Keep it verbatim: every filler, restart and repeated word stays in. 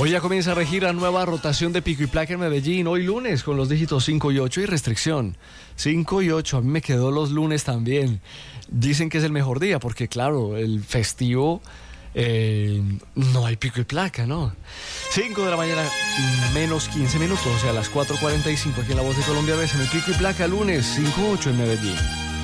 Hoy ya comienza a regir la nueva rotación de pico y placa en Medellín, hoy lunes, con los dígitos cinco y ocho y restricción. cinco y ocho, a mí me quedó los lunes también. Dicen que es el mejor día, porque claro, el festivo, eh, no hay pico y placa, ¿no? cinco de la mañana, menos quince minutos, o sea, a las cuatro cuarenta y cinco aquí en La Voz de Colombia, ves en el pico y placa, lunes, cinco ocho en Medellín.